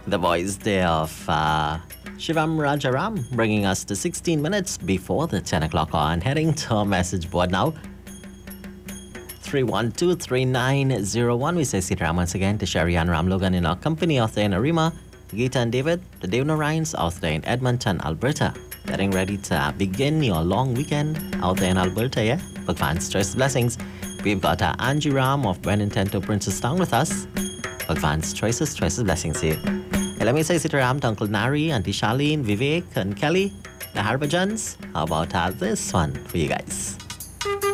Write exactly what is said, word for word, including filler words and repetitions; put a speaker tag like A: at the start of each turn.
A: The voice there of uh, Shivam Rajaram, bringing us to sixteen minutes before the ten o'clock hour and heading to our message board now. three one two, three nine zero one. We say Sitaram once again to Sherry and Ram Logan in our company out there in Arima, Geeta and David, the Dave Narines out there in Edmonton, Alberta. Getting ready to begin your long weekend out there in Alberta, yeah? Bhagwan's Choice Blessings. We've got uh, Angie Ram of Benintento Princestown with us. Bhagwan's Choices, Choices Blessings here. Hey, let me say Sitaram to Uncle Nari, Auntie Charlene, Vivek, and Kelly, the Harbajans. How about uh, this one for you guys?